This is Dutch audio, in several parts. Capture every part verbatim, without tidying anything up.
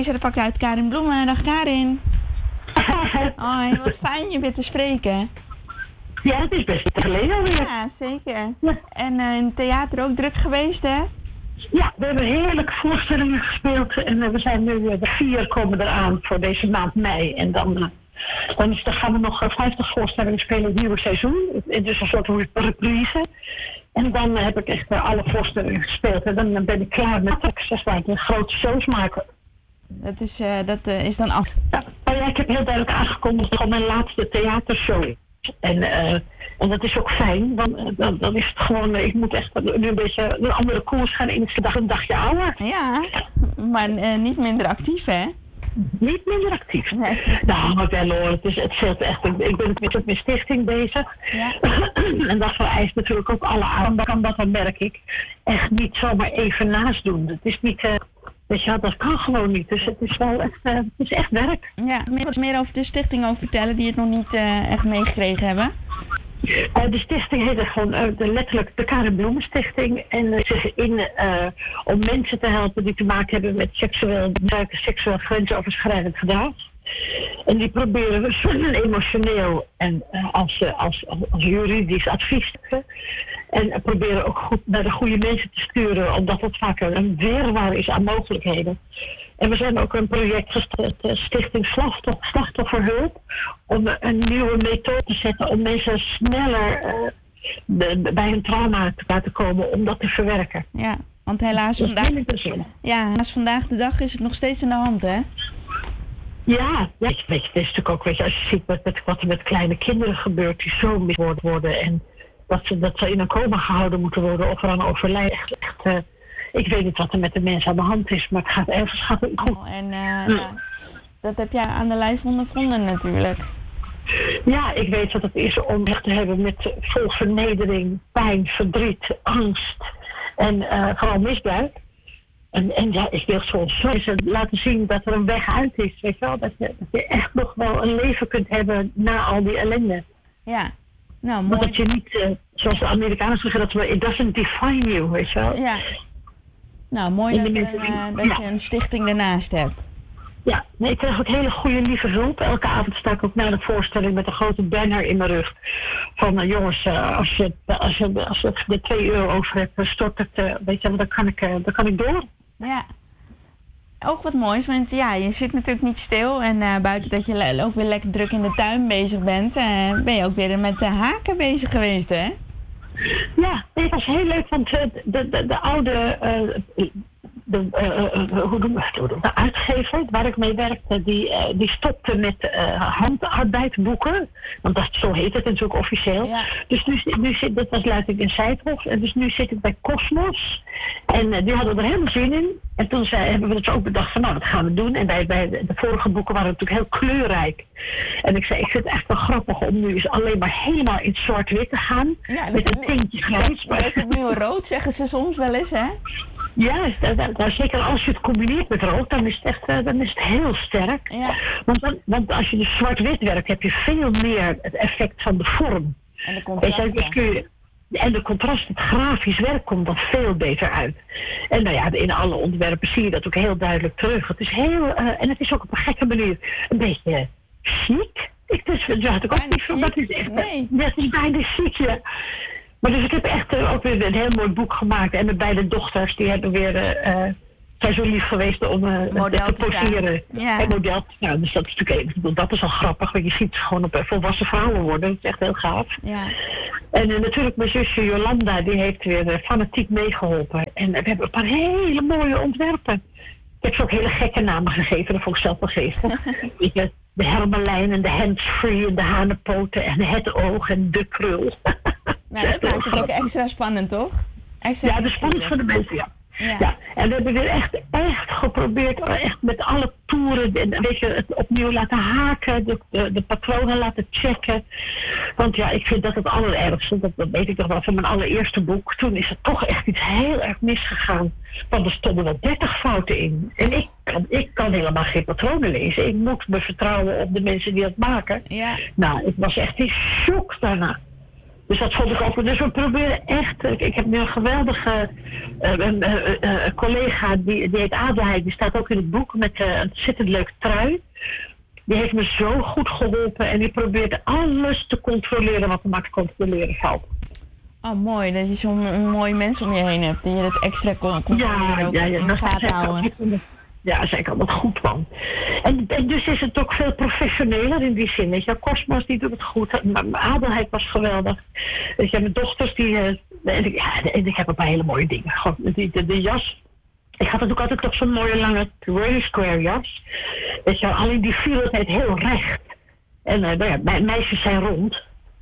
Lisa de uit Karin Bloemen. Dag Karin. Hoi, wat fijn je weer te spreken. Ja, het is best geleden alweer. Ja, zeker. Ja. En uh, in het theater ook druk geweest, hè? Ja, we hebben heerlijke voorstellingen gespeeld. En uh, we zijn nu, uh, de vier komen eraan voor deze maand mei. En dan, uh, dan, is, dan gaan we nog uh, vijftig voorstellingen spelen in het nieuwe seizoen. Het is een soort reprise. En dan uh, heb ik echt uh, alle voorstellingen gespeeld. En dan uh, ben ik klaar met Texas, waar ik een grote shows maken. Dat is, uh, dat uh, is dan af. Ja, maar ja, ik heb heel duidelijk aangekondigd dat het mijn laatste theatershow is. En, uh, en dat is ook fijn, want uh, dan, dan is het gewoon, uh, ik moet echt nu een beetje een andere koers gaan in het dag een dagje ouder. Ja, maar uh, niet minder actief, hè? Niet minder actief. Nee. Nou, maar wel hoor, het, is, het zit echt, ik, ik ben met mijn stichting bezig. Ja. En dat vereist natuurlijk ook alle aandacht, dat merk ik. Echt niet zomaar even naast doen. Het is niet... Uh, Dus ja, dat kan gewoon niet. Dus het is wel echt, uh, het is echt werk. Ja, meer, meer over de stichting over vertellen die het nog niet uh, echt meegekregen hebben. Uh, de stichting heet gewoon uh, de, letterlijk de Karin Bloemen Stichting. En uh, zich in uh, om mensen te helpen die te maken hebben met seksueel, seksueel grensoverschrijdend gedrag. En die proberen we zowel emotioneel en uh, als, uh, als, als, als juridisch advies te geven. En uh, proberen ook goed naar de goede mensen te sturen, omdat het vaak een wirwar is aan mogelijkheden. En we zijn ook een project gestart, uh, Stichting Slachtoffer, Slachtofferhulp, om uh, een nieuwe methode te zetten om mensen sneller uh, de, de, bij hun trauma te laten komen om dat te verwerken. Ja, want helaas vandaag, ja, helaas vandaag de dag is het nog steeds aan de hand, hè? Ja, ja, weet je, het is natuurlijk ook, weet je, als je ziet met, met, wat er met kleine kinderen gebeurt die zo mismoord worden en dat ze, dat ze in een coma gehouden moeten worden of eraan overlijden. Echt, echt, uh, ik weet niet wat er met de mensen aan de hand is, maar het gaat ergens gaat het goed. Oh, en uh, ja. Ja, dat heb jij aan de lijf ondervonden natuurlijk. Ja, ik weet wat het is om echt te hebben met vol vernedering, pijn, verdriet, angst en uh, vooral misbruik. En, en ja, ik wil zo zo laten zien dat er een weg uit is, weet je wel. Dat je, dat je echt nog wel een leven kunt hebben na al die ellende. Ja, nou mooi. Maar dat je niet, uh, zoals de Amerikanen zeggen, dat we, it doesn't define you, weet je wel. Ja. Nou, mooi dat, uh, dat ja. je een stichting ernaast hebt. Ja, nee, ik krijg ook hele goede, lieve hulp. Elke avond sta ik ook na de voorstelling met een grote banner in mijn rug. Van uh, jongens, uh, als, je, als, je, als je er twee euro over hebt, stort het, uh, weet je wel, dan kan ik, uh, dan kan ik door. Ja, ook wat moois, want ja, je zit natuurlijk niet stil en uh, buiten dat je ook weer lekker druk in de tuin bezig bent, uh, ben je ook weer met de haken bezig geweest, hè? Ja, het was heel leuk, want uh, de, de, de oude, uh, de, uh, uh, hoe noem je het, de uitgever waar ik mee werkte, die, uh, die stopte met uh, handarbeidboeken, want dat, zo heet het natuurlijk officieel. Ja. Dus nu, nu zit, dat was Luiting in Zijthof, en dus nu zit ik bij Cosmos en uh, die hadden er helemaal zin in. En toen zei, hebben we dus ook bedacht van nou, wat gaan we doen? En bij, bij de, de vorige boeken waren natuurlijk heel kleurrijk. En ik zei, ik vind het echt wel grappig om nu eens alleen maar helemaal in zwart-wit te gaan. Ja, met een tintje grijs. Maar dat is het nieuwe rood, zeggen ze soms wel eens, hè? Juist, nou, zeker als je het combineert met rood, dan is het echt uh, dan is het heel sterk. Ja. Want, dan, want als je dus zwart-wit werkt, heb je veel meer het effect van de vorm. En de contrast. Dus kun je, en de contrast, het grafisch werk komt dan veel beter uit. En nou ja, in alle ontwerpen zie je dat ook heel duidelijk terug. Het is heel, uh, en het is ook op een gekke manier een beetje chic. Ik, dus, dat had ik ook niet van, dat is echt, nee. Dat is bijna chic, ja. Maar dus ik heb echt uh, ook weer een heel mooi boek gemaakt. En mijn beide dochters, die hebben weer, uh, zijn zo lief geweest om uh, model te poseren. Ja. En model. Nou, dus dat is natuurlijk even, dat is al grappig, want je ziet ze gewoon op volwassen vrouwen worden. Dat is echt heel gaaf. Ja. En uh, natuurlijk mijn zusje Jolanda, die heeft weer uh, fanatiek meegeholpen. En uh, we hebben een paar hele mooie ontwerpen. Ik heb ze ook hele gekke namen gegeven, dat vond ik zelf wel geestig. De hermelijn en de handsfree en de hanenpoten en het oog en de krul. Nou, dat maakt het ook extra spannend, toch? Extra ja, de spannend voor de mensen, ja. Ja. ja. En we hebben weer echt, echt geprobeerd, echt met alle toeren, weet je, het opnieuw laten haken, de, de, de patronen laten checken. Want ja, ik vind dat het allerergste, dat, dat weet ik nog wel van mijn allereerste boek. Toen is er toch echt iets heel erg misgegaan. Want er stonden wel dertig fouten in. En ik kan, ik kan helemaal geen patronen lezen. Ik moet me vertrouwen op de mensen die dat maken. Ja. Nou, ik was echt in shock daarna. Dus dat vond ik ook. Dus we proberen echt. Ik heb nu een geweldige uh, een, uh, uh, collega, die, die heet Adelheid, die staat ook in het boek met uh, een ontzettend leuke trui. Die heeft me zo goed geholpen en die probeert alles te controleren wat er maar te controleren valt. Oh, mooi. Dat je zo'n mooie mensen om je heen hebt. Die je dat extra kon controleren ja, ook ja, ja, in de gaten houden. Ja, daar kan dat goed van. En, en dus is het ook veel professioneler in die zin. Weet je, Cosmos die doet het goed. Mijn Adelheid was geweldig. Weet je, mijn dochters die... Uh, en, ik, ja, en ik heb ook hele mooie dingen. Gewoon, die, de, de jas. Ik had natuurlijk altijd toch zo'n mooie lange Railway Square jas. Weet je, alleen die viel altijd heel recht. En uh, nou ja, mijn meisjes zijn rond.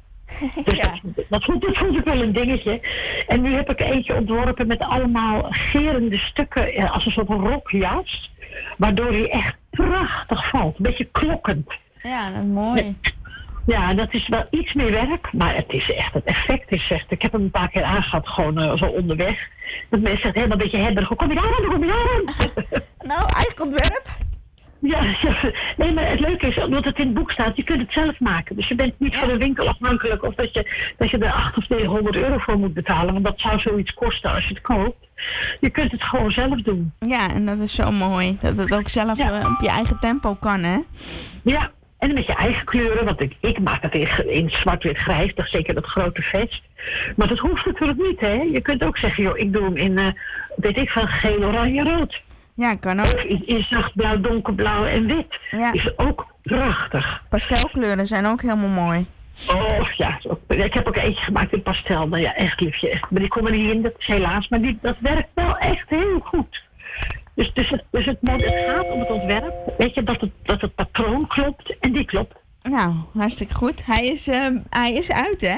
Dus ja. dat, dat, vond, dat vond ik wel een dingetje. En nu heb ik eentje ontworpen met allemaal gerende stukken uh, als een soort rokjas. Waardoor hij echt prachtig valt. Een beetje klokkend. Ja, dat is mooi. Ja, dat is wel iets meer werk. Maar het is echt, het effect is echt... Ik heb hem een paar keer aangehad, gewoon uh, zo onderweg. Dat mensen zeggen helemaal een beetje hebberig. Hoe kom je daar aan? Hoe kom je daar aan? Nou, eigen ontwerp. Ja, ja, nee, maar het leuke is, omdat het in het boek staat, je kunt het zelf maken. Dus je bent niet ja. van een winkel afhankelijk of dat je, dat je er acht of negenhonderd euro voor moet betalen. Want dat zou zoiets kosten als je het koopt. Je kunt het gewoon zelf doen. Ja, en dat is zo mooi. Dat het ook zelf ja. uh, op je eigen tempo kan, hè? Ja, en met je eigen kleuren. Want ik, ik maak het in, in zwart-wit-grijs, dat is zeker dat grote vest. Maar dat hoeft natuurlijk niet, hè. Je kunt ook zeggen, joh, ik doe hem in, uh, weet ik van geel, oranje, rood. Ja, kan ook. Of in, in zachtblauw, donkerblauw en wit. Ja. Is ook prachtig. Pastelkleuren zijn ook helemaal mooi. Oh ja, ik heb ook eentje gemaakt in pastel. Nou ja, echt liefje. Echt. Maar die komen er niet in, dat is helaas. Maar die, dat werkt wel echt heel goed. Dus, dus, het, dus het, het gaat om het ontwerp. Weet je, dat het, dat het patroon klopt en die klopt. Nou, hartstikke goed. Hij is, uh, hij is uit, hè?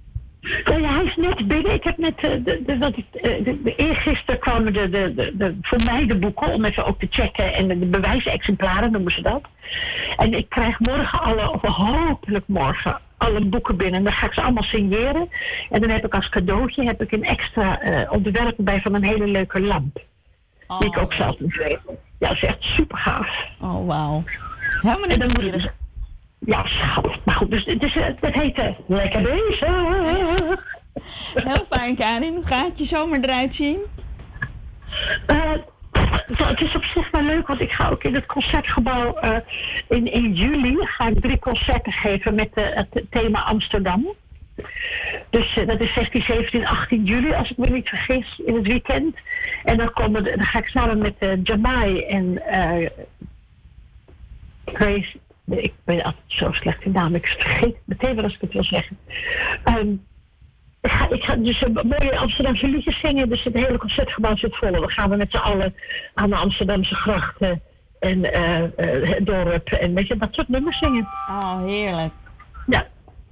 Ja, ja, hij is net binnen. Ik heb net, uh, de, de, de, de, de, de eergisteren kwamen de, de, de, de, voor mij de boeken om even ook te checken en de, de bewijsexemplaren noemen ze dat. En ik krijg morgen alle, of hopelijk morgen, alle boeken binnen. En dan ga ik ze allemaal signeren. En dan heb ik als cadeautje heb ik een extra uh, ontwerp bij van een hele leuke lamp. Oh. Die ik ook zelf moet weten. Ja, dat is echt super gaaf. Oh, wauw. Helemaal niet nieuwsgierig. Ja, schattig. Maar goed, dus, dus het heet uh, Lekker Bezig. Heel fijn, Karin. Hoe gaat je zomer eruit zien? Uh, het is op zich wel leuk, want ik ga ook in het concertgebouw uh, in, in juli ga ik drie concerten geven met uh, het thema Amsterdam. Dus uh, dat is zestien, zeventien, achttien juli, als ik me niet vergis, in het weekend. En dan, komen de, dan ga ik samen met uh, Jamai en uh, Grace. Ik ben altijd zo slecht in naam, ik vergeet meteen wel als ik het wil zeggen. Um, ik, ga, ik ga dus een mooie Amsterdamse liedjes zingen, dus het hele concertgebouw zit vol. Dan gaan we met z'n allen aan de Amsterdamse grachten en uh, uh, het dorp en weet je, dat soort nummers zingen. Oh, heerlijk. Ja.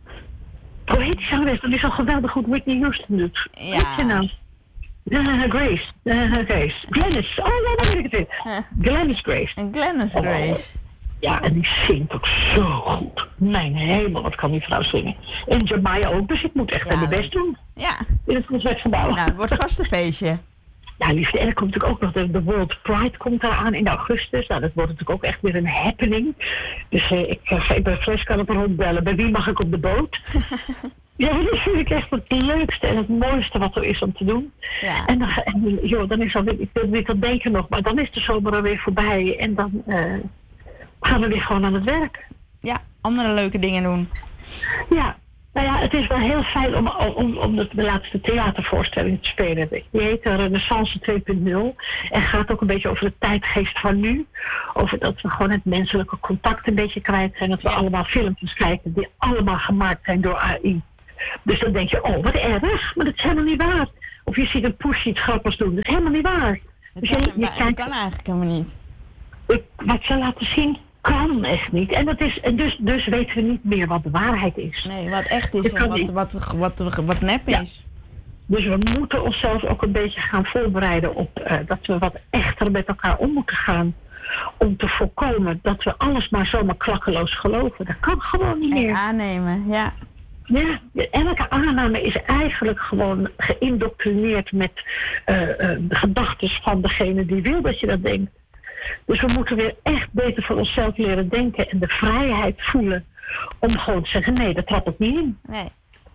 Hoe heet die zangeres? Dat is al geweldig goed Whitney Houston doet. Ja. Weet je nou? Uh, Grace. Uh, Grace. Glennis. Oh ja, dat weet ik het weer. Huh. Glennis Grace. En Glennis Grace. Oh. Ja, en die zingt ook zo goed. Mijn hemel, wat kan die vrouw zingen. En Jamai ook, dus ik moet echt ja, mijn best doen. Ja. In het concertgebouw. Nou, het wordt gastenfeestje. Ja, liefde. En er komt natuurlijk ook nog de, de World Pride komt eraan in augustus. Nou, dat wordt natuurlijk ook echt weer een happening. Dus eh, ik ga uh, bij Fles kan op een rondbellen. Bij wie mag ik op de boot? Ja, dat vind ik echt het leukste en het mooiste wat er is om te doen. Ja. En dan, en, joh, dan is alweer, ik wil niet aan denken nog, maar dan is de zomer alweer voorbij. En dan uh, gaan we weer gewoon aan het werk. Ja, andere leuke dingen doen. Ja. Nou ja, het is wel heel fijn om, om, om de, de laatste theatervoorstelling te spelen. Die heet Renaissance twee punt nul en gaat ook een beetje over de tijdgeest van nu. Over dat we gewoon het menselijke contact een beetje kwijt zijn. Dat we allemaal filmpjes kijken die allemaal gemaakt zijn door A I. Dus dan denk je, oh wat erg, maar dat is helemaal niet waar. Of je ziet een poesje iets grappigs doen, dat is helemaal niet waar. Dat dus kan, je, je dat kijkt, kan eigenlijk helemaal niet. Ik, wat ze laten zien kan echt niet. En dat is, en dus, dus weten we niet meer wat de waarheid is. Nee, wat echt is en wat, wat, wat, wat, wat nep is. Ja. Dus we moeten onszelf ook een beetje gaan voorbereiden op uh, dat we wat echter met elkaar om moeten gaan. Om te voorkomen dat we alles maar zomaar klakkeloos geloven. Dat kan gewoon niet meer. En aannemen, ja. Ja, elke aanname is eigenlijk gewoon geïndoctrineerd met uh, uh, de gedachten van degene die wil dat je dat denkt. Dus we moeten weer echt beter voor onszelf leren denken en de vrijheid voelen om gewoon te zeggen, nee, dat trap ik niet in. Nee.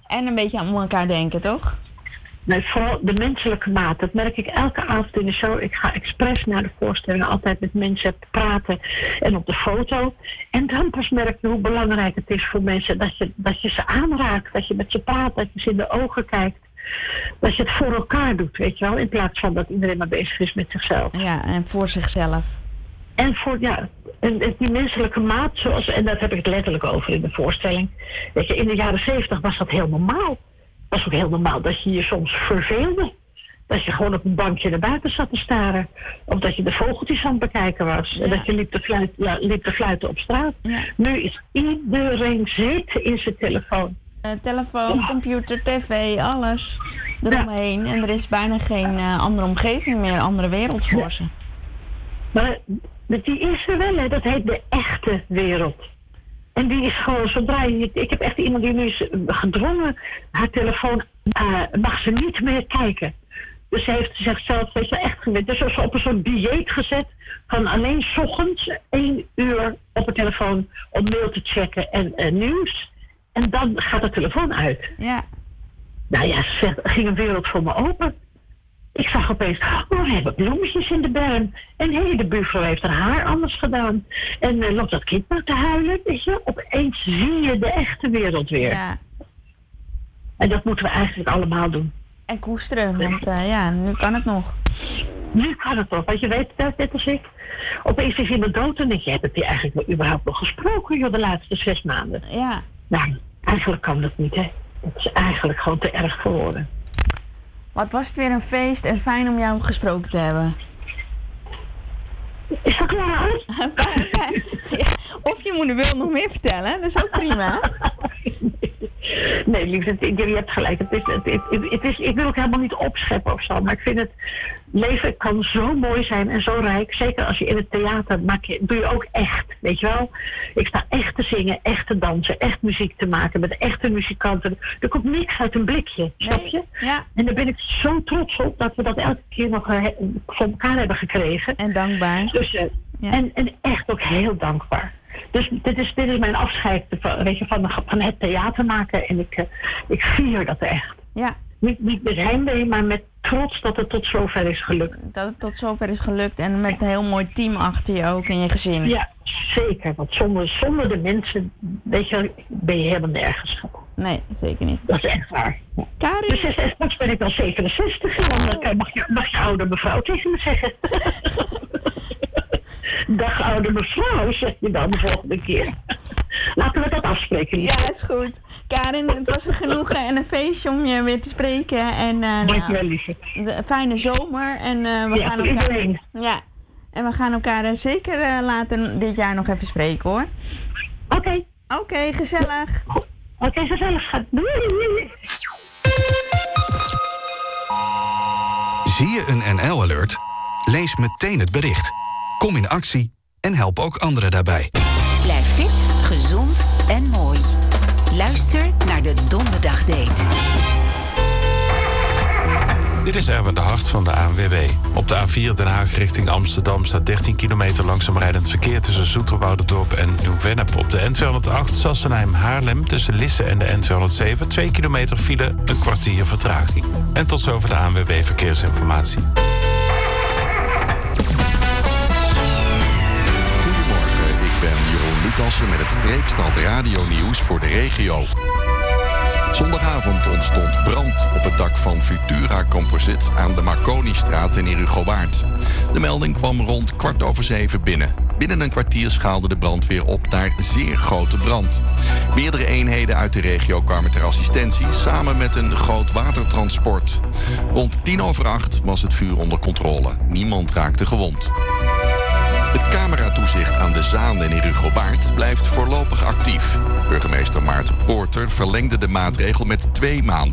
En een beetje aan elkaar denken, toch? Nee, vooral de menselijke maat. Dat merk ik elke avond in de show. Ik ga expres naar de voorstellingen altijd met mensen praten en op de foto. En dan pas merk je hoe belangrijk het is voor mensen dat je, dat je ze aanraakt, dat je met ze praat, dat je ze in de ogen kijkt. Dat je het voor elkaar doet, weet je wel, in plaats van dat iedereen maar bezig is met zichzelf. Ja, en voor zichzelf. En voor, ja, en, en die menselijke maat, zoals, en daar heb ik het letterlijk over in de voorstelling. Weet je, in de jaren zeventig was dat heel normaal. Het was ook heel normaal dat je je soms verveelde. Dat je gewoon op een bankje naar buiten zat te staren. Of dat je de vogeltjes aan het bekijken was. Ja. En dat je liep te, fluit, ja, liep te fluiten op straat. Ja. Nu is iedereen zitten in zijn telefoon. Uh, telefoon, ja. Computer, tv, alles eromheen. Ja. En er is bijna geen uh, andere omgeving meer, andere wereld voor ze. Maar die is er wel, hè. Dat heet de echte wereld. En die is gewoon, zodra je... Ik heb echt iemand die nu is gedwongen, haar telefoon, uh, mag ze niet meer kijken. Dus ze heeft zichzelf, weet je, echt gewend. Dus ze is op een soort dieet gezet van alleen 's ochtends één uur op de telefoon om mail te checken en uh, nieuws. En dan gaat de telefoon uit. Ja. Nou ja, er ging een wereld voor me open. Ik zag opeens, oh, we hebben bloemetjes in de berm. En hé, hey, de buurvrouw heeft haar haar anders gedaan. En uh, loopt dat kind maar te huilen, weet je. Opeens zie je de echte wereld weer. Ja. En dat moeten we eigenlijk allemaal doen. En koesteren, want uh, ja, nu kan het nog. Nu kan het nog, want je weet het net als ik. Opeens is iemand dood en denk je, heb ik die eigenlijk wel überhaupt nog gesproken, joh, de laatste zes maanden? Ja. Nou, eigenlijk kan dat niet, hè. Het is eigenlijk gewoon te erg voor woorden. Wat was het weer een feest en fijn om jou gesproken te hebben. Is dat klaar? Of je moeder wil nog meer vertellen, dat is ook prima. Nee, liefde, je hebt gelijk. Het is, het, het, het is, ik wil ook helemaal niet opscheppen of zo, maar ik vind het leven kan zo mooi zijn en zo rijk. Zeker als je in het theater maak je, doe je ook echt, weet je wel. Ik sta echt te zingen, echt te dansen, echt muziek te maken met echte muzikanten. Er komt niks uit een blikje, snap je? Ja. En daar ben ik zo trots op dat we dat elke keer nog uh, voor elkaar hebben gekregen. En dankbaar. Dus, uh, ja. en, en echt ook heel dankbaar. Dus dit is, dit is mijn afscheid van, weet je, van, van het theater maken. En ik, uh, ik vier dat echt. Ja. Niet, niet met heimwee, maar met trots dat het tot zover is gelukt. Dat het tot zover is gelukt en met een heel mooi team achter je ook in je gezin. Ja, zeker. Want zonder, zonder de mensen, weet je, ben je helemaal nergens. Nee, zeker niet. Dat is echt waar. Ja. Karin? Dus straks ben ik al zevenenzestig en dan oh. mag, je, mag je oude mevrouw tegen me zeggen. Dag oude mevrouw, zeg je dan de volgende keer. Laten we dat afspreken, liefde. Ja, is goed. Karin, het was een genoegen en een feestje om je weer te spreken. En, uh, Dankjewel, nou, liefde. Een fijne zomer. En, uh, we ja, gaan voor elkaar, iedereen. Ja, en we gaan elkaar uh, zeker uh, later dit jaar nog even spreken, hoor. Oké. Okay. Oké, okay, gezellig. Oké, okay, gezellig, schat. Doei. Zie je een N L-alert? Lees meteen het bericht. Kom in actie en help ook anderen daarbij. Blijf fit, gezond en mooi. Luister naar de Donderdagdate. Dit is Erwin de Hart van de A N W B. Op de A vier Den Haag richting Amsterdam staat dertien kilometer langzaam rijdend verkeer tussen Zoeterwouderdorp en Nieuw-Vennep. Op de N tweehonderdacht Sassenheim-Haarlem tussen Lisse en de N tweehonderdzeven twee kilometer file, een kwartier vertraging. En tot zover de A N W B Verkeersinformatie. Goedemorgen, ik ben Jeroen Lucassen met het Streekstad Radio Nieuws voor de regio. Zondagavond ontstond brand op het dak van Futura Composites aan de Marconistraat in Herugowaard. De melding kwam rond kwart over zeven binnen. Binnen een kwartier schaalde de brandweer op naar zeer grote brand. Meerdere eenheden uit de regio kwamen ter assistentie samen met een groot watertransport. Rond tien over acht was het vuur onder controle. Niemand raakte gewond. Het cameratoezicht aan de Zaan in Herugowaard blijft voorlopig actief. Burgemeester Maarten Poorter verlengde de maatregel met twee maanden.